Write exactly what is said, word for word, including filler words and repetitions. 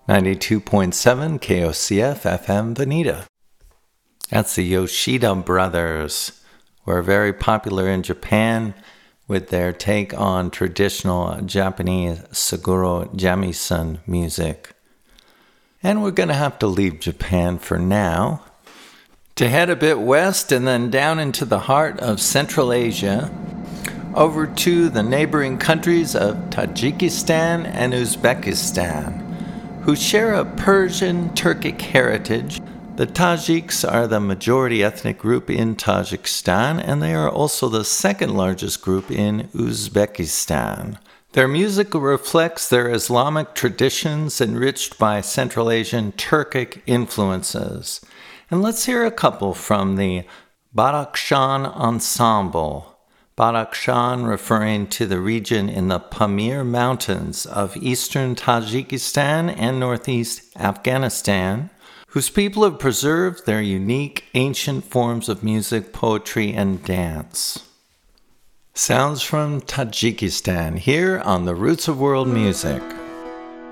ninety-two point seven K O C F F M Veneta. That's the Yoshida Brothers, who are very popular in Japan with their take on traditional Japanese Saguro Jamisen music. And we're going to have to leave Japan for now to head a bit west and then down into the heart of Central Asia, over to the neighboring countries of Tajikistan and Uzbekistan, who share a Persian Turkic heritage. The Tajiks are the majority ethnic group in Tajikistan, and they are also the second largest group in Uzbekistan. Their music reflects their Islamic traditions enriched by Central Asian Turkic influences. And let's hear a couple from the Badakhshan Ensemble. Badakhshan referring to the region in the Pamir Mountains of eastern Tajikistan and northeast Afghanistan, whose people have preserved their unique ancient forms of music, poetry, and dance. Sounds from Tajikistan here on the Roots of World Music.